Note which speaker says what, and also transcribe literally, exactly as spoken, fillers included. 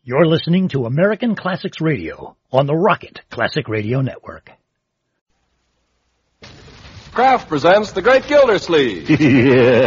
Speaker 1: You're listening to American Classics Radio on the Rocket Classic Radio Network.
Speaker 2: Kraft presents The Great Gildersleeve.
Speaker 3: Yeah.